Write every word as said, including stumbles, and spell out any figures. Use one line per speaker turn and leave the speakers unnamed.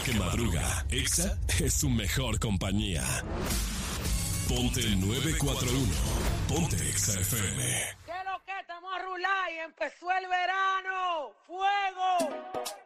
que madruga, Exa es su mejor compañía. Ponte nueve cuatro uno. Ponte Exa F M.
¿Qué es lo que estamos a rular y empezó el verano? ¡Fuego!